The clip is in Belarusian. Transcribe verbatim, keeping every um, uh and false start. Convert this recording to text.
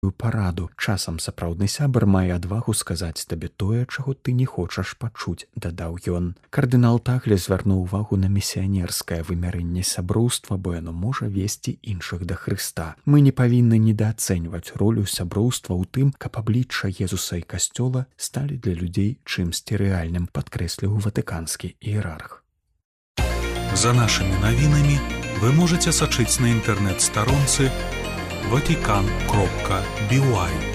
параду. Часам сапраўдны сябар мае адвагу сказаць табе тое, чаго ты не хочаш пачуць, дадаў ён. Кардынал Таглі звярнуў увагу на місіянерскае вымярэнне сяброўства, бо яно можа весці іншых да Хрыста. Мы не павінны недаацэньваць ролю сяброўства ў тым, каб аблічча Езуса і касцёла сталі для людзей чымсьці рэальным, падкрэсліў ватыканскі іерарх. За нашымі навінамі вы можаце сачыць на інтэрнэт-старонцы ватикан кропка би уай.